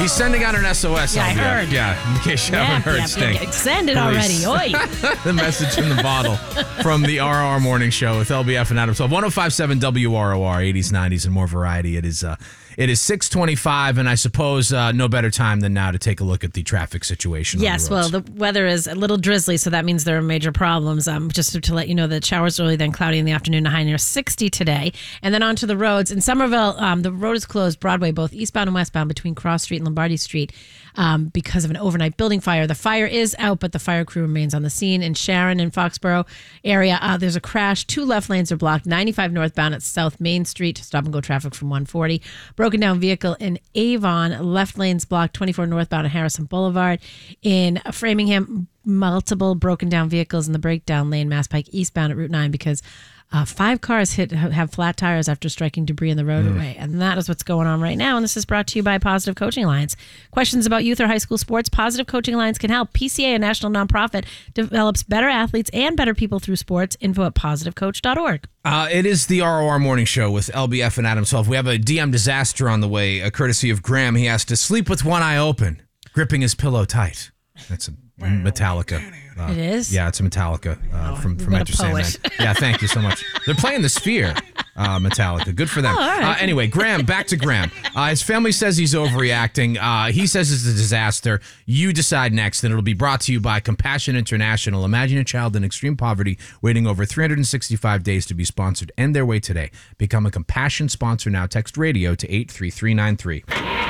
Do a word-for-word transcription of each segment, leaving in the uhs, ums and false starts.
He's sending out an S O S. Yeah, I heard. Yeah, in case you Yeah, haven't heard, yeah, Stink. yeah, send it already. Oi. The message in the bottle from the R O R Morning Show with L B F and Adam twelve. one oh five point seven W R O R, eighties, nineties, and more variety. It is uh, it is six twenty-five, and I suppose uh, no better time than now to take a look at the traffic situation. Yes, on the well, roads. the weather is a little drizzly, so that means there are major problems. Um, just to, to let you know that showers early, then cloudy in the afternoon, a high near sixty today. And then onto the roads. In Somerville, um, the road is closed, Broadway, both eastbound and westbound, between Cross Street and Lombardy Street um, because of an overnight building fire. The fire is out, but the fire crew remains on the scene. In Sharon and Foxborough area, uh, there's a crash. Two left lanes are blocked. ninety-five northbound at South Main Street. Stop and go traffic from one forty. Broken down vehicle in Avon. Left lanes blocked. twenty-four northbound at Harrison Boulevard. In Framingham, multiple broken down vehicles in the breakdown lane, Mass Pike eastbound at Route nine because uh, five cars hit have flat tires after striking debris in the roadway. Mm. And that is what's going on right now. And this is brought to you by Positive Coaching Alliance. Questions about youth or high school sports? Positive Coaching Alliance can help. P C A, a national nonprofit, develops better athletes and better people through sports. Info at positive coach dot org. Uh, it is the R O R Morning Show with L B F and Adam twelve. We have a D M disaster on the way, a courtesy of Graham. He has to sleep with one eye open, gripping his pillow tight. That's a Metallica. Uh, it is? Yeah, it's a Metallica uh, from, from What a Enter Sandman. poet. Yeah, thank you so much. They're playing The Sphere, uh, Metallica. Good for them. Oh, all right. uh, anyway, Graham, back to Graham. Uh, his family says he's overreacting. Uh, he says it's a disaster. You decide next, and it'll be brought to you by Compassion International. Imagine a child in extreme poverty waiting over three hundred sixty-five days to be sponsored. End their way today. Become a Compassion sponsor now. Text radio to eight three three nine three.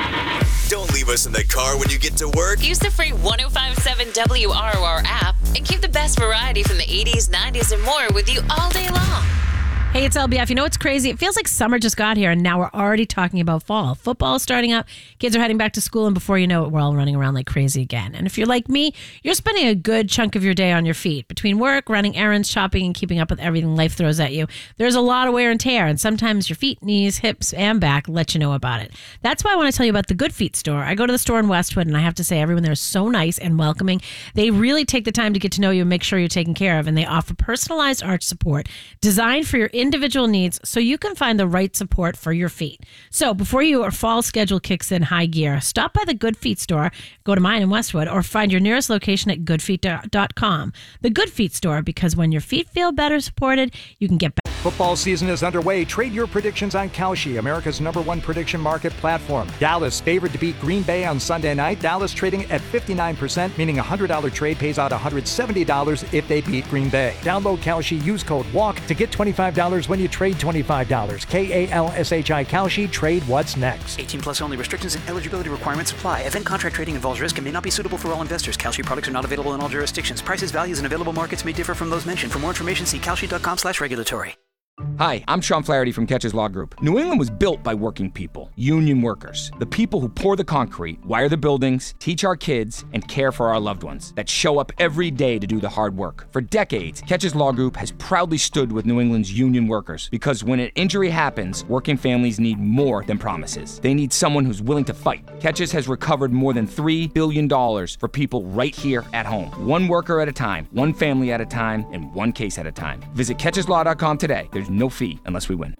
Don't leave us in the car when you get to work. Use the free one oh five point seven W R O R app and keep the best variety from the eighties, nineties, and more with you all day long. Hey, it's L B F. You know what's crazy? It feels like summer just got here, and now we're already talking about fall. Football is starting up. Kids are heading back to school, and before you know it, we're all running around like crazy again. And if you're like me, you're spending a good chunk of your day on your feet. Between work, running errands, shopping, and keeping up with everything life throws at you, there's a lot of wear and tear, and sometimes your feet, knees, hips, and back let you know about it. That's why I want to tell you about the Good Feet store. I go to the store in Westwood, and I have to say, everyone there is so nice and welcoming. They really take the time to get to know you and make sure you're taken care of, and they offer personalized arch support designed for your individual needs, so you can find the right support for your feet. So before your fall schedule kicks in high gear, stop by the Good Feet store, go to mine in Westwood, or find your nearest location at good feet dot com. The Good Feet store, because when your feet feel better supported, you can get better. Football season is underway. Trade your predictions on Kalshi, America's number one prediction market platform. Dallas favored to beat Green Bay on Sunday night. Dallas trading at fifty-nine percent, meaning a one hundred dollars trade pays out one hundred seventy dollars if they beat Green Bay. Download Kalshi, use code WALK to get twenty-five dollars when you trade twenty-five dollars. K A L S H I Kalshi, trade what's next. eighteen plus only. Restrictions and eligibility requirements apply. Event contract trading involves risk and may not be suitable for all investors. Kalshi products are not available in all jurisdictions. Prices, values, and available markets may differ from those mentioned. For more information, see kalshi dot com slash regulatory. Hi, I'm Sean Flaherty from Catches Law Group. New England was built by working people, union workers, the people who pour the concrete, wire the buildings, teach our kids, and care for our loved ones, that show up every day to do the hard work. For decades, Catches Law Group has proudly stood with New England's union workers, because when an injury happens, working families need more than promises. They need someone who's willing to fight. Catches has recovered more than three billion dollars for people right here at home. One worker at a time, one family at a time, and one case at a time. Visit catches law dot com today. There's no fee unless we win.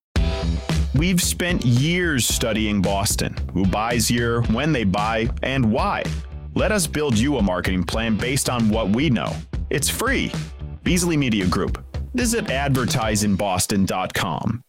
We've spent years studying Boston, who buys here, when they buy, and why. Let us build you a marketing plan based on what we know. It's free. Beasley Media Group. Visit advertise in boston dot com.